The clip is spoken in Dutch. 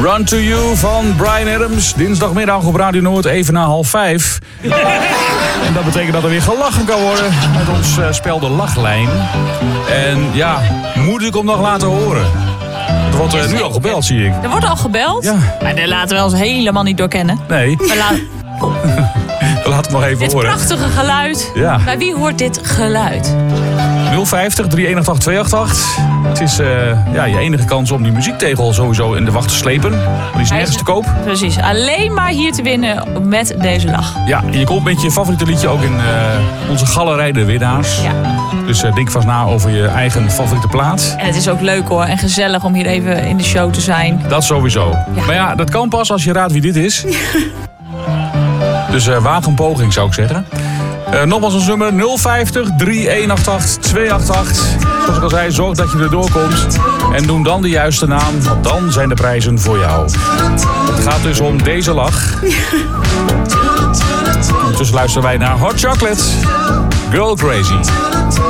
Run to You van Bryan Adams. Dinsdagmiddag op Radio Noord, even na 4:30. En dat betekent dat er weer gelachen kan worden met ons spel De Lachlijn. En ja, moet ik hem nog laten horen? Er wordt nu al gebeld, zie ik. Er wordt al gebeld? Ja. Maar dat laten we ons helemaal niet doorkennen. Nee. We Laat het nog even dit horen. prachtige geluid. Ja. Bij wie hoort dit geluid? 050 318 288. Het is je enige kans om die muziektegel sowieso in de wacht te slepen. Want die is nergens te koop. Precies, alleen maar hier te winnen met deze lach. Ja, en je komt met je favoriete liedje ook in onze galerij De Winnaars. Ja. Dus denk vast na over je eigen favoriete plaat. En het is ook leuk hoor en gezellig om hier even in de show te zijn. Dat sowieso. Ja. Maar ja, dat kan pas als je raadt wie dit is. Dus waag een poging, zou ik zeggen. Nogmaals ons nummer 050 3188 288. Zoals ik al zei, zorg dat je er doorkomt. En noem dan de juiste naam, want dan zijn de prijzen voor jou. Het gaat dus om deze lach. Ondertussen luisteren wij naar Hot Chocolate, Girl Crazy.